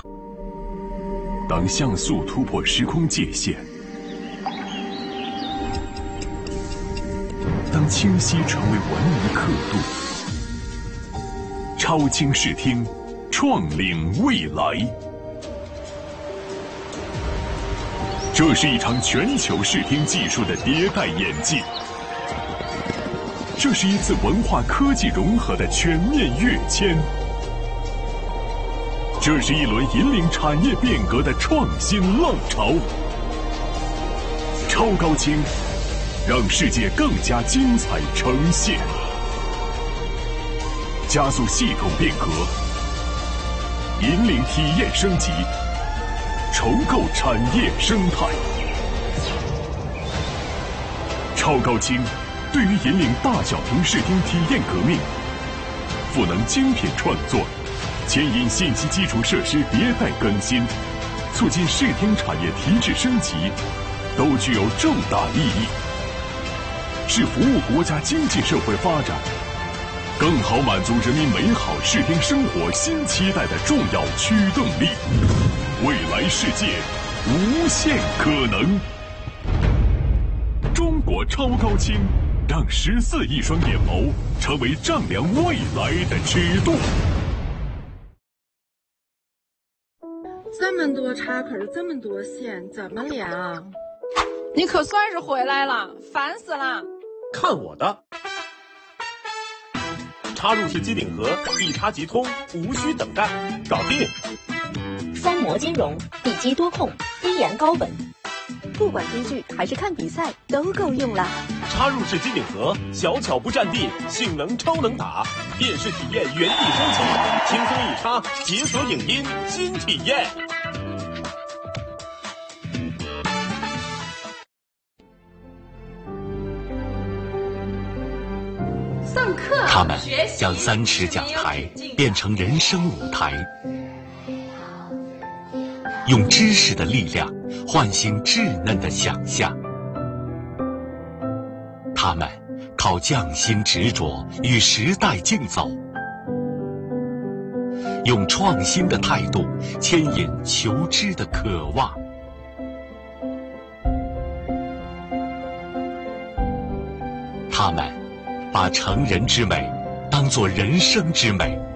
当像素突破时空界限，当清晰成为文明刻度，超清视听，创领未来。这是一场全球视听技术的迭代演进，这是一次文化科技融合的全面跃迁，这是一轮引领产业变革的创新浪潮。超高清，让世界更加精彩呈现，加速系统变革，引领体验升级，重构产业生态。超高清对于引领大小屏视听体验革命，赋能精品创作，牵引信息基础设施迭代更新，促进视听产业提质升级，都具有重大意义，是服务国家经济社会发展，更好满足人民美好视听生活新期待的重要驱动力。未来世界，无限可能。中国超高清，让14亿双眼眸成为丈量未来的尺度。 这么多插口，这么多线，怎么连啊？ 你可算是回来了，烦死了！ 看我的！插入式机顶盒，一插即通，无需等待，搞定！ 双模金融，一机多控，低延高本，不管追剧还是看比赛都够用了。 插入式机顶盒，小巧不占地，性能超能打，电视体验原地升级，轻松一插，解锁影音新体验。 上课， 他们将3尺讲台变成人生舞台，用知识的力量唤醒稚嫩的想象。他们靠匠心执着与时代竞走，用创新的态度牵引求知的渴望。他们把成人之美当作人生之美，